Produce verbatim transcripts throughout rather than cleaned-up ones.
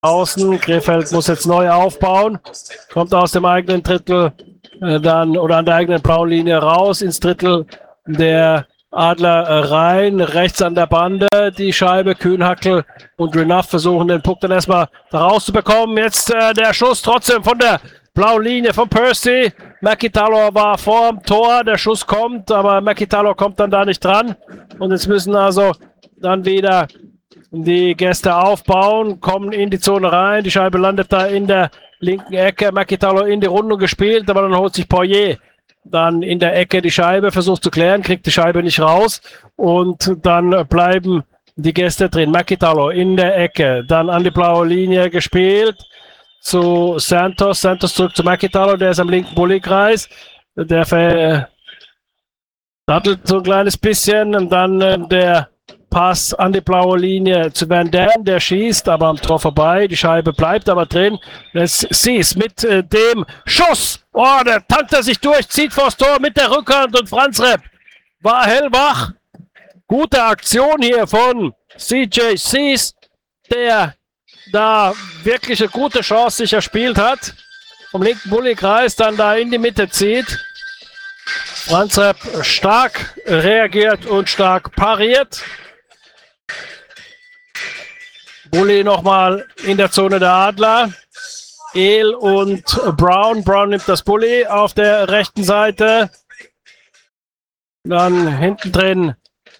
außen. Krefeld muss jetzt neu aufbauen. Kommt aus dem eigenen Drittel äh, dann oder an der eigenen blauen Linie raus ins Drittel der Adler äh, rein. Rechts an der Bande die Scheibe. Kühnhackel und Renaf versuchen den Puck dann erstmal da rauszubekommen. Jetzt äh, der Schuss trotzdem von der blauen Linie von Percy. Mäkitalor war vorm Tor. Der Schuss kommt, aber Mäkitalor kommt dann da nicht dran. Und jetzt müssen also dann wieder die Gäste aufbauen, kommen in die Zone rein. Die Scheibe landet da in der linken Ecke. Mäkitalor in die Runde gespielt, aber dann holt sich Poirier dann in der Ecke die Scheibe, versucht zu klären, kriegt die Scheibe nicht raus. Und dann bleiben die Gäste drin. Mäkitalor in der Ecke, dann an die blaue Linie gespielt. Zu Santos, Santos zurück zu Mäkitalor, der ist am linken Bullykreis. Der verdattelt so ein kleines bisschen und dann äh, der Pass an die blaue Linie zu Van Dam, der schießt, aber am Tor vorbei. Die Scheibe bleibt aber drin. Das Sies mit äh, dem Schuss. Oh, der tankt er sich durch, zieht vors Tor mit der Rückhand und Franz Repp war hellwach. Gute Aktion hier von C J Sies, der da wirklich eine gute Chance sich erspielt hat. Vom linken Bullykreis dann da in die Mitte zieht. Franz Repp stark reagiert und stark pariert. Bully nochmal in der Zone der Adler. El und Brown. Brown nimmt das Bully auf der rechten Seite. Dann hinten drin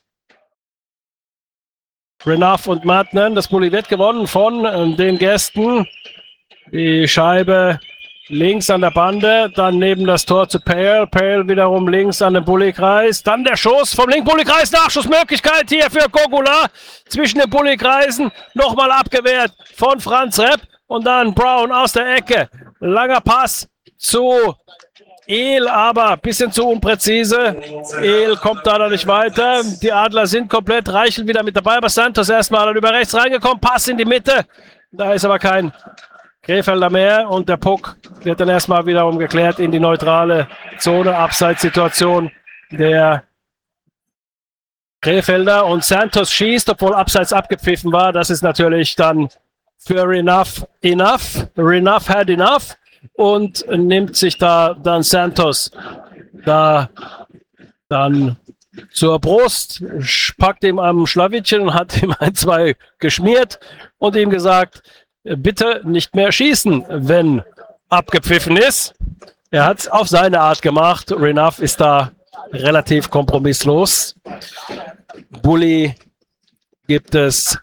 Renaf und Madden. Das Bully wird gewonnen von den Gästen. Die Scheibe links an der Bande, dann neben das Tor zu Pale. Pale wiederum links an den Bullykreis. Dann der Schuss vom linken Bullykreis. Nachschussmöglichkeit hier für Gogula. Zwischen den Bullykreisen nochmal abgewehrt von Franz Repp. Und dann Brown aus der Ecke. Langer Pass zu El, aber ein bisschen zu unpräzise. El kommt da noch nicht weiter. Die Adler sind komplett, Reichel wieder mit dabei. Aber Santos erstmal dann über rechts reingekommen. Pass in die Mitte. Da ist aber kein Krefelder mehr und der Puck wird dann erstmal wiederum geklärt in die neutrale Zone, Abseitssituation der Krefelder und Santos schießt, obwohl Abseits abgepfiffen war. Das ist natürlich dann für Renaf enough. Renaf had enough und nimmt sich da dann Santos da dann zur Brust, packt ihm am Schlawittchen und hat ihm ein, zwei geschmiert und ihm gesagt, bitte nicht mehr schießen, wenn abgepfiffen ist. Er hat es auf seine Art gemacht. Renaf ist da relativ kompromisslos. Bully gibt es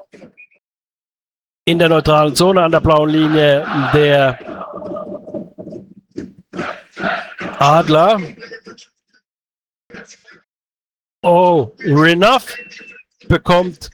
in der neutralen Zone an der blauen Linie der Adler. Oh, Renaf bekommt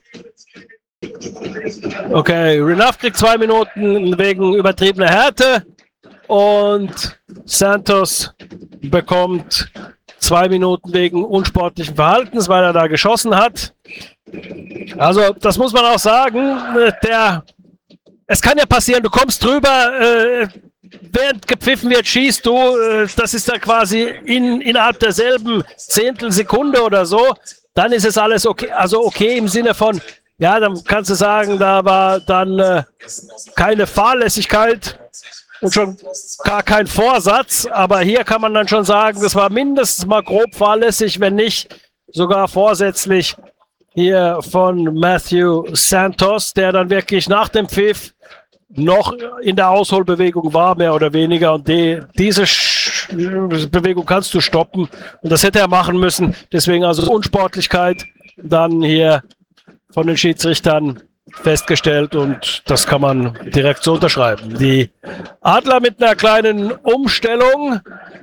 Okay, Renaf kriegt zwei Minuten wegen übertriebener Härte und Santos bekommt zwei Minuten wegen unsportlichen Verhaltens, weil er da geschossen hat. Also das muss man auch sagen, der, es kann ja passieren, du kommst drüber, äh, während gepfiffen wird, schießt du, äh, das ist dann quasi in, innerhalb derselben Zehntelsekunde oder so, dann ist es alles okay, also okay im Sinne von, ja, dann kannst du sagen, da war dann äh, keine Fahrlässigkeit und schon gar kein Vorsatz. Aber hier kann man dann schon sagen, das war mindestens mal grob fahrlässig, wenn nicht sogar vorsätzlich hier von Matthew Santos, der dann wirklich nach dem Pfiff noch in der Ausholbewegung war, mehr oder weniger. Und die, diese Sch Bewegung kannst du stoppen. Und das hätte er machen müssen. Deswegen also Unsportlichkeit dann hier von den Schiedsrichtern festgestellt und das kann man direkt so unterschreiben. Die Adler mit einer kleinen Umstellung,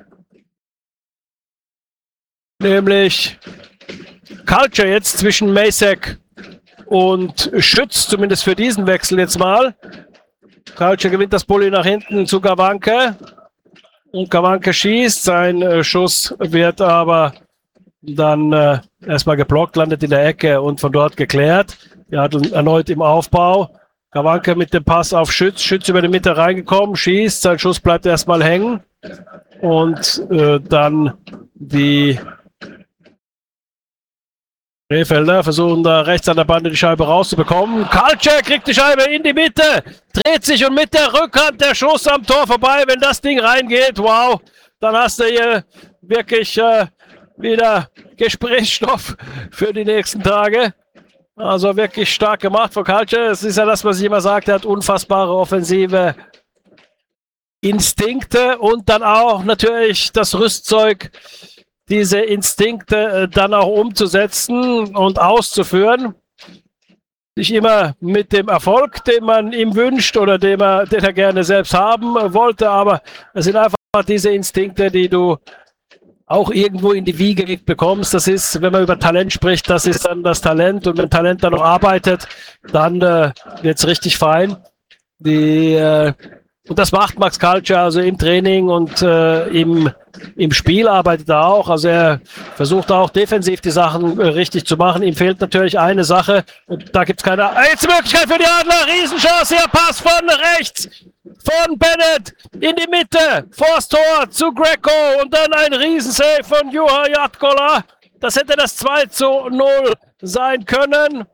nämlich Culture jetzt zwischen Macek und Schütz, zumindest für diesen Wechsel jetzt mal. Culture gewinnt das Bully nach hinten zu Gawanke und Gawanke schießt, sein äh, Schuss wird aber dann äh, erstmal geblockt, landet in der Ecke und von dort geklärt. Er hat erneut im Aufbau. Gawanke mit dem Pass auf Schütz. Schütz über die Mitte reingekommen, schießt. Sein Schuss bleibt erstmal hängen. Und äh, dann die Krefelder versuchen da rechts an der Bande die Scheibe rauszubekommen. Kalce kriegt die Scheibe in die Mitte, dreht sich und mit der Rückhand der Schuss am Tor vorbei. Wenn das Ding reingeht, wow, dann hast du hier wirklich äh, wieder Gesprächsstoff für die nächsten Tage. Also wirklich stark gemacht von Kalce. Es ist ja das, was ich immer sagte, er hat unfassbare offensive Instinkte und dann auch natürlich das Rüstzeug, diese Instinkte dann auch umzusetzen und auszuführen. Nicht immer mit dem Erfolg, den man ihm wünscht oder den er, den er gerne selbst haben wollte, aber es sind einfach diese Instinkte, die du auch irgendwo in die Wiege gelegt bekommst. Das ist, wenn man über Talent spricht, das ist dann das Talent und wenn Talent dann noch arbeitet, dann äh, wird es richtig fein. Die äh, Und das macht Max Kalce also im Training und äh, im, im Spiel arbeitet er auch. Also er versucht auch defensiv die Sachen äh, richtig zu machen. Ihm fehlt natürlich eine Sache und da gibt es keine... Jetzt Möglichkeit für die Adler, Riesenchance, hier Pass von rechts, von Bennett in die Mitte, vors Tor zu Greco und dann ein Riesensave von Juha Jatkola. Das hätte das zwei zu null sein können.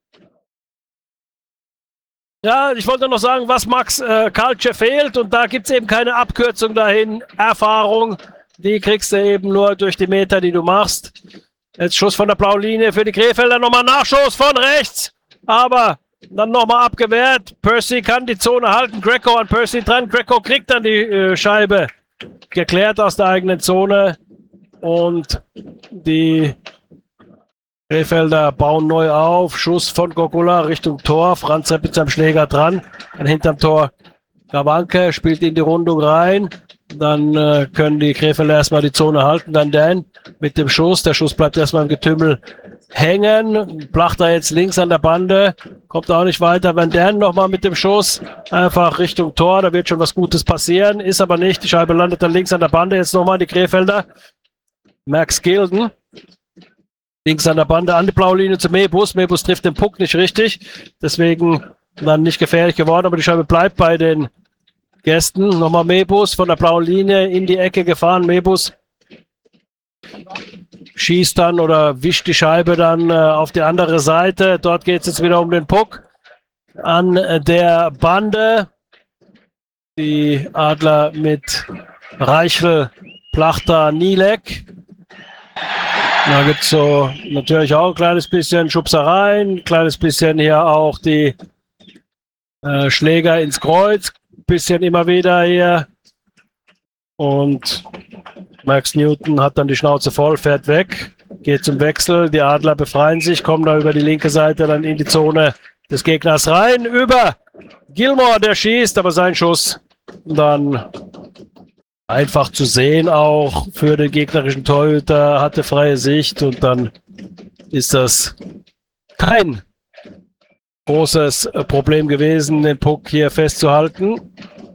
Ja, ich wollte noch sagen, was Max äh, Kalce fehlt und da gibt es eben keine Abkürzung dahin. Erfahrung, die kriegst du eben nur durch die Meter, die du machst. Jetzt Schuss von der blauen Linie für die Krefelder, nochmal Nachschuss von rechts, aber dann nochmal abgewehrt. Percy kann die Zone halten, Greco an Percy dran, Greco kriegt dann die äh, Scheibe geklärt aus der eigenen Zone und die Krefelder bauen neu auf. Schuss von Gogula Richtung Tor. Franz mit seinem Schläger dran. Dann hinterm Tor Gawanke spielt in die Rundung rein. Dann äh, können die Krefelder erstmal die Zone halten. Dann Dan mit dem Schuss. Der Schuss bleibt erstmal im Getümmel hängen. Plachter jetzt links an der Bande. Kommt auch nicht weiter. Van Dan nochmal mit dem Schuss. Einfach Richtung Tor. Da wird schon was Gutes passieren. Ist aber nicht. Die Scheibe landet dann links an der Bande. Jetzt nochmal die Krefelder. Max Gilden. Links an der Bande an die blaue Linie zu Mebus. Mebus trifft den Puck nicht richtig. Deswegen dann nicht gefährlich geworden. Aber die Scheibe bleibt bei den Gästen. Nochmal Mebus von der blauen Linie in die Ecke gefahren. Mebus schießt dann oder wischt die Scheibe dann äh, auf die andere Seite. Dort geht es jetzt wieder um den Puck. An der Bande. Die Adler mit Reichel, Plachter, Nielek. Da gibt es so natürlich auch ein kleines bisschen Schubsereien, ein kleines bisschen hier auch die äh, Schläger ins Kreuz, ein bisschen immer wieder hier. Und Max Newton hat dann die Schnauze voll, fährt weg, geht zum Wechsel. Die Adler befreien sich, kommen da über die linke Seite dann in die Zone des Gegners rein. Über Gilmore, der schießt, aber sein Schuss dann einfach zu sehen auch für den gegnerischen Torhüter, hatte freie Sicht und dann ist das kein großes Problem gewesen, den Puck hier festzuhalten.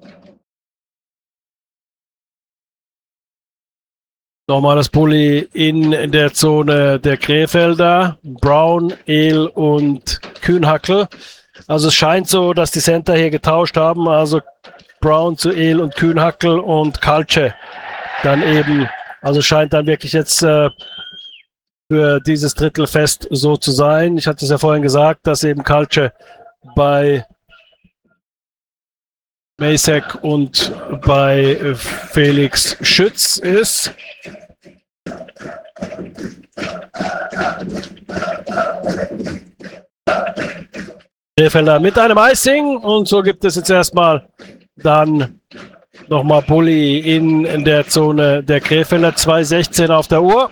Nochmal das Bulli in der Zone der Krefelder, Brown, Ehl und Kühnhackel. Also es scheint so, dass die Center hier getauscht haben, also Brown zu Ehl und Kühnhackel und Kalce dann eben, also scheint dann wirklich jetzt äh, für dieses Drittelfest so zu sein. Ich hatte es ja vorhin gesagt, dass eben Kalce bei Macek und bei Felix Schütz ist. Krefelder mit einem Icing und so gibt es jetzt erstmal dann nochmal Bulli in, in der Zone der Krefelder. zwei sechzehn auf der Uhr.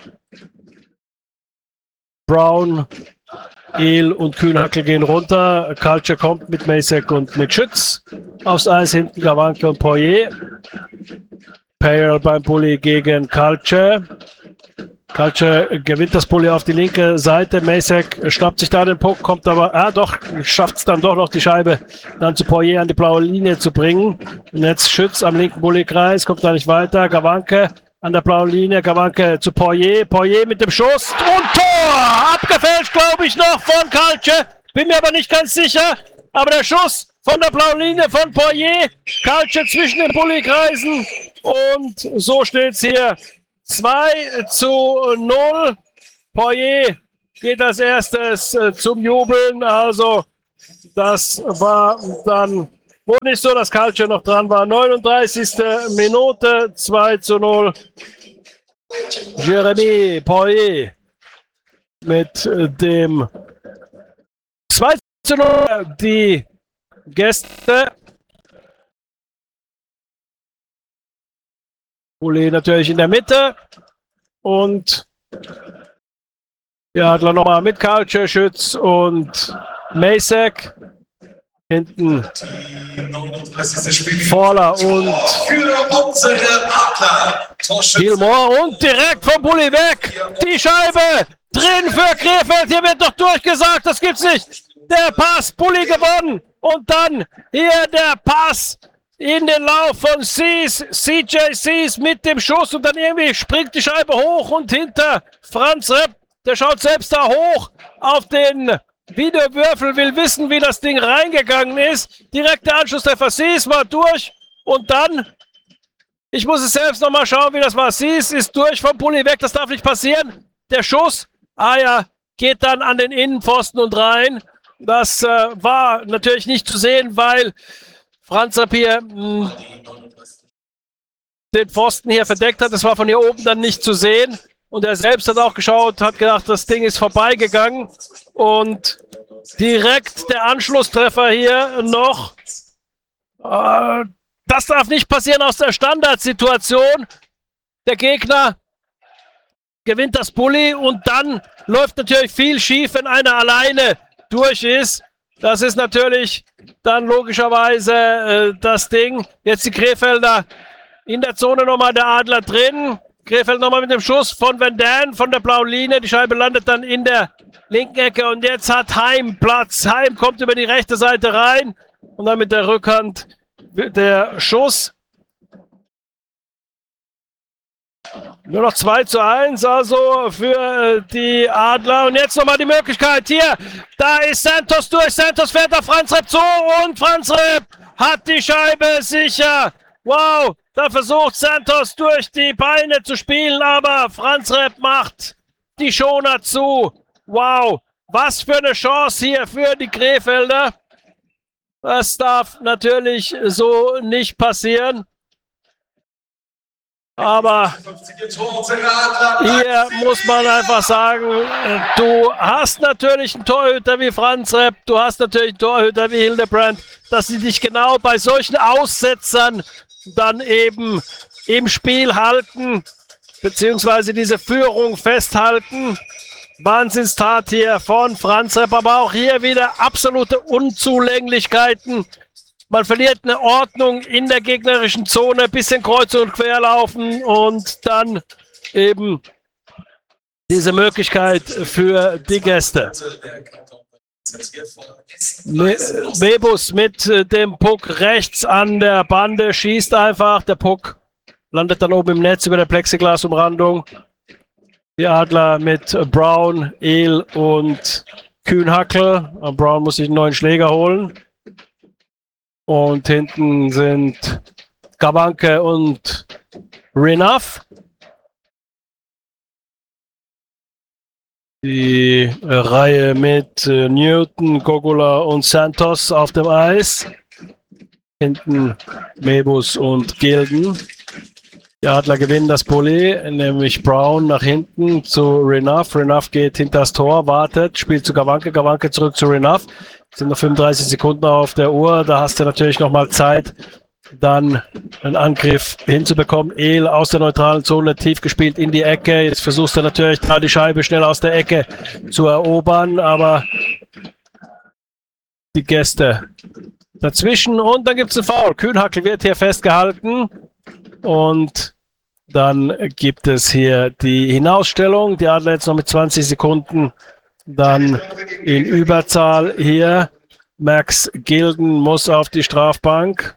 Brown, Ehl und Kühnhackel gehen runter. Kalce kommt mit Macek und mit Schütz aufs Eis. Hinten Gawanke und Poirier. Payal beim Bulli gegen Kalce. Kalce gewinnt das Bulli auf die linke Seite. Macek schnappt sich da den Puck, kommt aber, ah doch, schafft es dann doch noch die Scheibe dann zu Poirier an die blaue Linie zu bringen. Und jetzt Schütz am linken Bulli-Kreis, kommt da nicht weiter. Gawanke an der blauen Linie, Gawanke zu Poirier. Poirier mit dem Schuss und Tor! Abgefälscht, glaube ich, noch von Kalce. Bin mir aber nicht ganz sicher. Aber der Schuss von der blauen Linie von Poirier. Kalce zwischen den Bulli-Kreisen. Und so steht es hier. zwei zu null. Poirier geht als erstes äh, zum Jubeln. Also das war dann, wo nicht so das Culture noch dran war. neununddreißigste Minute, zwei zu null. Jeremy Poirier mit äh, dem zwei zu null. Die Gäste. Uli natürlich in der Mitte und die Adler nochmal mit Culture, Schütz und Masek. Hinten Fowler und Gilmore und direkt vom Bulli weg. Die Scheibe drin für Krefeld. Hier wird doch durchgesagt, das gibt's nicht. Der Pass, Bulli gewonnen und dann hier der Pass in den Lauf von Sees, C J Sees mit dem Schuss und dann irgendwie springt die Scheibe hoch und hinter Franz Repp, der schaut selbst da hoch auf den Videowürfel, will wissen, wie das Ding reingegangen ist. Direkter Anschlusstreffer, Sees war durch und dann, ich muss es selbst nochmal schauen, wie das war. Sees ist durch vom Pulli weg, das darf nicht passieren. Der Schuss, ah ja, geht dann an den Innenpfosten und rein. Das äh, war natürlich nicht zu sehen, weil Franz Repp hier mh, den Pfosten hier verdeckt hat. Das war von hier oben dann nicht zu sehen. Und er selbst hat auch geschaut, hat gedacht, das Ding ist vorbeigegangen. Und direkt der Anschlusstreffer hier noch. Äh, das darf nicht passieren aus der Standardsituation. Der Gegner gewinnt das Bulli und dann läuft natürlich viel schief, wenn einer alleine durch ist. Das ist natürlich dann logischerweise äh, das Ding. Jetzt die Krefelder in der Zone nochmal, der Adler drin. Krefeld nochmal mit dem Schuss von Van Dan von der blauen Linie. Die Scheibe landet dann in der linken Ecke und jetzt hat Heim Platz. Heim kommt über die rechte Seite rein und dann mit der Rückhand der Schuss. Nur noch zwei zu eins, also für die Adler. Und jetzt nochmal die Möglichkeit hier. Da ist Santos durch. Santos fährt auf Franz Repp zu und Franz Repp hat die Scheibe sicher. Wow, da versucht Santos durch die Beine zu spielen, aber Franz Repp macht die Schoner zu. Wow, was für eine Chance hier für die Krefelder. Das darf natürlich so nicht passieren. Aber hier muss man einfach sagen, du hast natürlich einen Torhüter wie Franz Repp, du hast natürlich einen Torhüter wie Hildebrand, dass sie dich genau bei solchen Aussetzern dann eben im Spiel halten, beziehungsweise diese Führung festhalten. Wahnsinnstat hier von Franz Repp, aber auch hier wieder absolute Unzulänglichkeiten. Man verliert eine Ordnung in der gegnerischen Zone, bisschen kreuz und quer laufen und dann eben diese Möglichkeit für die Gäste. Mebus mit dem Puck rechts an der Bande, schießt einfach. Der Puck landet dann oben im Netz über der Plexiglasumrandung. Die Adler mit Brown, Ehl und Kühnhackel. Brown muss sich einen neuen Schläger holen. Und hinten sind Gawanke und Renaf. Die äh, Reihe mit äh, Newton, Gogula und Santos auf dem Eis. Hinten Mebus und Gilden. Die Adler gewinnen das Bulli, nämlich Brown nach hinten zu Renaf. Renaf geht hinter das Tor, wartet, spielt zu Gawanke, Gawanke zurück zu Renaf. Es sind noch fünfunddreißig Sekunden auf der Uhr. Da hast du natürlich noch mal Zeit, dann einen Angriff hinzubekommen. Ehl aus der neutralen Zone, tief gespielt in die Ecke. Jetzt versuchst du natürlich da die Scheibe schnell aus der Ecke zu erobern, aber die Gäste dazwischen und dann gibt es einen Foul. Kühnhackel wird hier festgehalten und dann gibt es hier die Hinausstellung. Die Adler jetzt noch mit zwanzig Sekunden dann in Überzahl hier. Max Gilden muss auf die Strafbank.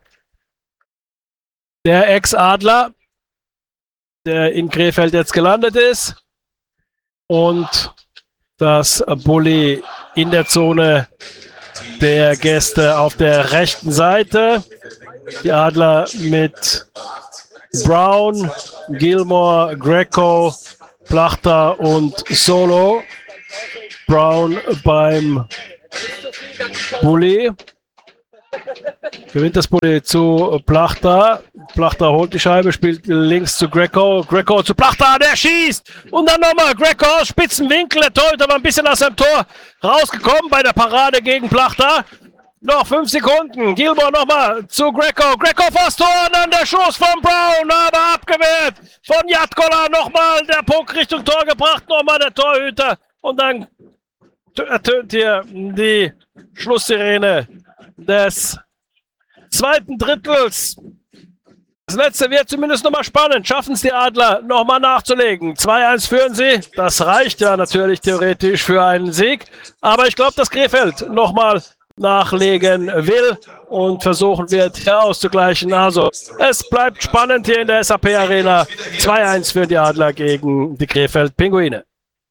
Der Ex-Adler, der in Krefeld jetzt gelandet ist. Und das Bulli in der Zone der Gäste auf der rechten Seite. Die Adler mit Brown, Gilmore, Greco, Plachter und Solo. Brown beim Bulli. Gewinnt das Bulli zu Plachter. Plachter holt die Scheibe, spielt links zu Greco. Greco zu Plachter, der schießt. Und dann nochmal Greco aus Spitzenwinkel. Der Torhüter war ein bisschen aus seinem Tor rausgekommen bei der Parade gegen Plachter. Noch fünf Sekunden. Gilmore nochmal zu Greco. Greco fast Tor, dann der Schuss von Brown, aber abgewehrt von Jatkola. Nochmal der Puck Richtung Tor gebracht. Nochmal der Torhüter. Und dann ertönt hier die Schlusssirene des zweiten Drittels. Das letzte wird zumindest nochmal spannend. Schaffen es die Adler nochmal nachzulegen. zwei eins führen sie. Das reicht ja natürlich theoretisch für einen Sieg. Aber ich glaube, dass Krefeld nochmal nachlegen will und versuchen wird, hier auszugleichen. Also, es bleibt spannend hier in der S A P Arena. zwei eins für die Adler gegen die Krefeld Pinguine.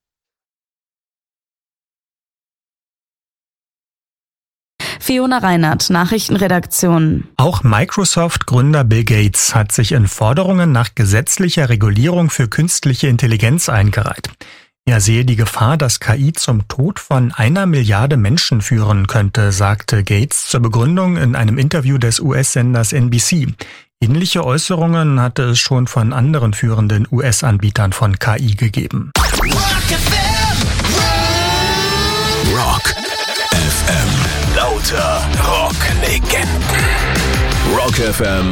Fiona Reinhardt, Nachrichtenredaktion. Auch Microsoft-Gründer Bill Gates hat sich in Forderungen nach gesetzlicher Regulierung für künstliche Intelligenz eingereiht. Er sehe die Gefahr, dass K I zum Tod von einer Milliarde Menschen führen könnte, sagte Gates zur Begründung in einem Interview des U S-Senders N B C. Ähnliche Äußerungen hatte es schon von anderen führenden U S-Anbietern von K I gegeben. Rock F M. Lauter Rocklegenden. Rock F M